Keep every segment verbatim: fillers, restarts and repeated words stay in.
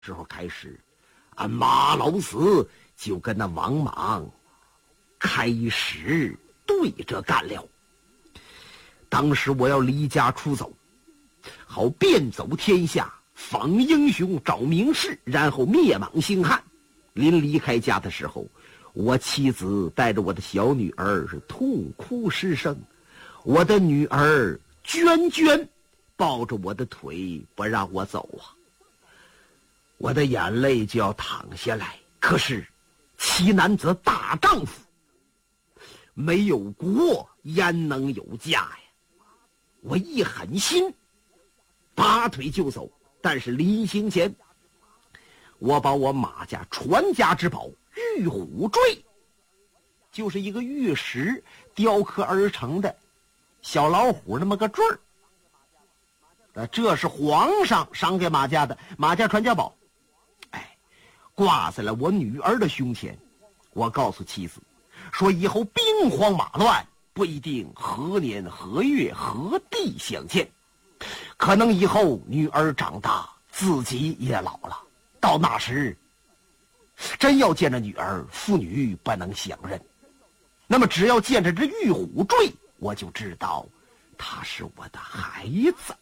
时候开始，俺马老四就跟那王莽开始对着干了。当时我要离家出走，好遍走天下，访英雄，找名士，然后灭莽兴汉。临离开家的时候，我妻子带着我的小女儿是痛哭失声，我的女儿娟娟抱着我的腿不让我走啊。我的眼泪就要淌下来，可是奇男子大丈夫，没有国焉能有家呀？我一狠心拔腿就走，但是临行前我把我马家传家之宝玉虎坠，就是一个玉石雕刻而成的小老虎那么个坠儿，呃，这是皇上赏给马家的马家传家宝，哎，挂在了我女儿的胸前。我告诉妻子说，以后兵荒马乱，不一定何年何月何地相见，可能以后女儿长大，自己也老了，到那时真要见着女儿，父女不能相认。那么只要见着这玉虎坠，我就知道她是我的孩子。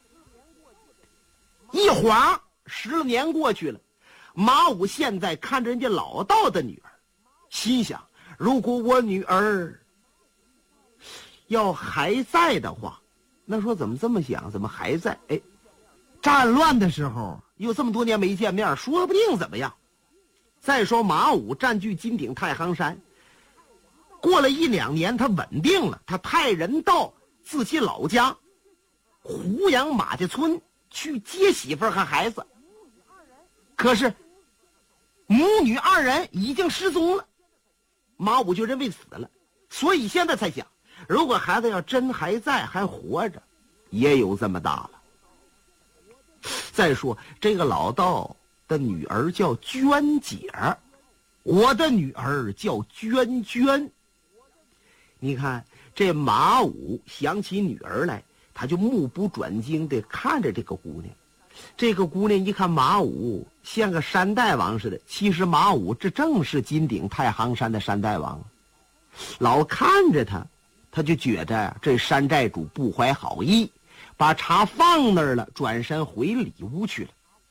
一晃十年过去了，马武现在看着人家老道的女儿，心想，如果我女儿要还在的话，那说怎么这么想，怎么还在？哎，战乱的时候又这么多年没见面，说不定怎么样。再说马武占据金鼎太行山，过了一两年他稳定了，他派人到自己老家胡杨马家村去接媳妇儿和孩子，可是母女二人已经失踪了，马武就认为死了，所以现在才想，如果孩子要真还在还活着，也有这么大了。再说这个老道的女儿叫娟姐儿，我的女儿叫娟娟。你看这马武想起女儿来，他就目不转睛地看着这个姑娘。这个姑娘一看马武像个山大王似的，其实马武这正是金鼎太行山的山大王。老看着他，他就觉着这山寨主不怀好意，把茶放那儿了，转身回里屋去了。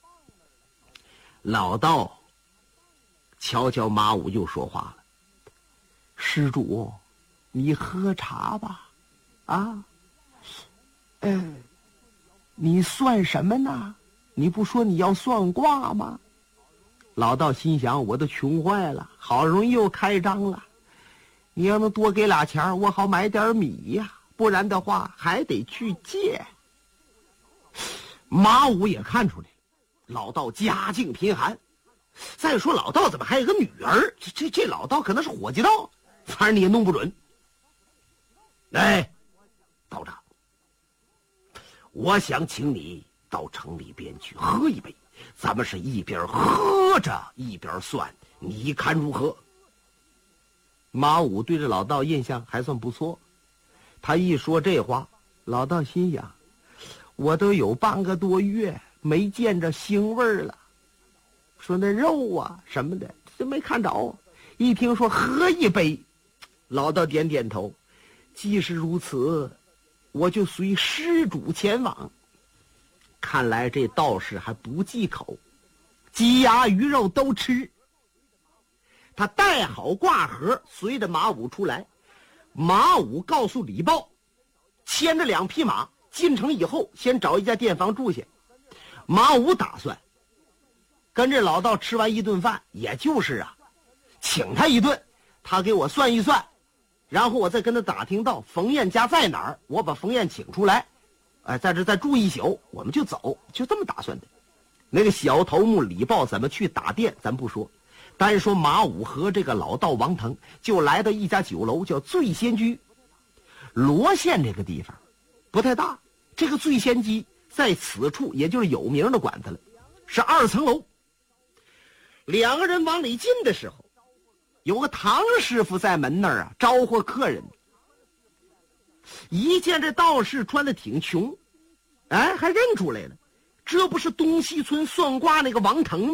老道瞧瞧马武就说话了，施主，你喝茶吧。啊，嗯，你算什么呢？你不说你要算卦吗？老道心想，我都穷坏了，好容易又开张了，你要能多给俩钱，我好买点米呀，不然的话还得去借。马武也看出来了，老道家境贫寒，再说老道怎么还有个女儿？这这这老道可能是伙计道，反正你也弄不准。哎，道长，我想请你到城里边去喝一杯，咱们是一边喝着一边算，你看如何？马武对这老道印象还算不错，他一说这话，老道心想，我都有半个多月没见着腥味儿了，说那肉啊什么的都没看着。一听说喝一杯，老道点点头，既是如此，我就随施主前往。看来这道士还不忌口，鸡鸭鱼肉都吃。他带好挂盒，随着马武出来。马武告诉李豹，牵着两匹马进城以后，先找一家店房住下。马武打算跟这老道吃完一顿饭，也就是啊，请他一顿，他给我算一算，然后我再跟他打听到冯燕家在哪儿，我把冯燕请出来，哎，在这再住一宿，我们就走，就这么打算的。那个小头目李豹怎么去打店咱不说，单说马武和这个老道王腾就来到一家酒楼，叫醉仙居。罗县这个地方不太大，这个醉仙居在此处也就是有名的馆子了，是二层楼。两个人往里进的时候，有个唐师傅在门那儿啊招呼客人。一见这道士穿的挺穷，哎，还认出来了， 这不是东西村算卦那个王腾吗？